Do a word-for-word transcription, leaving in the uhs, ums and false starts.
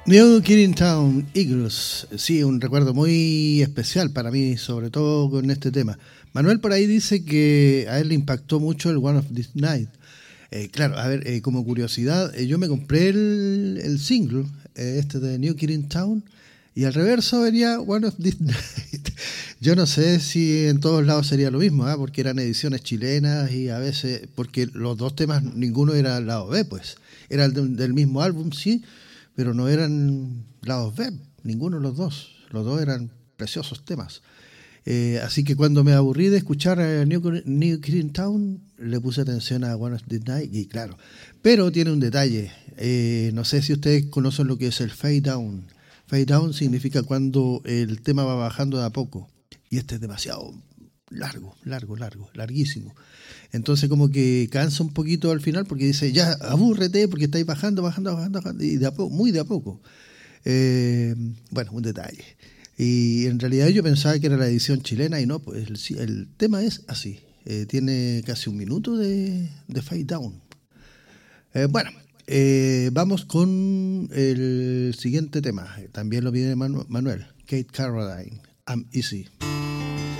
New Kidding Town Eagles, sí, un recuerdo muy especial para mí, sobre todo con este tema. Manuel por ahí dice que a él le impactó mucho el One of This Night. Eh, claro, a ver, eh, como curiosidad, eh, yo me compré el, el single, eh, este de New Kidding Town, y al reverso venía One of This Night. Yo no sé si en todos lados sería lo mismo, ¿eh? Porque eran ediciones chilenas y a veces, porque los dos temas, ninguno era el lado B, pues. Era el de, del mismo álbum, sí, pero no eran lados B, ninguno de los dos. Los dos eran preciosos temas. Eh, así que cuando me aburrí de escuchar a New, New Kidding Town, le puse atención a One of the Night, y claro. Pero tiene un detalle. Eh, no sé si ustedes conocen lo que es el fade down. Fade down significa cuando el tema va bajando de a poco. Y este es demasiado largo, largo, largo, larguísimo. Entonces como que cansa un poquito al final porque dice, ya, abúrrete porque estáis bajando, bajando, bajando, bajando y de a poco, muy de a poco. Eh, bueno, un detalle. Y en realidad yo pensaba que era la edición chilena y no, pues el, el tema es así. Eh, tiene casi un minuto de, de fade down. Eh, bueno, eh, vamos con el siguiente tema. También lo pide Manu- Manuel, Kate Caroline, I'm Easy.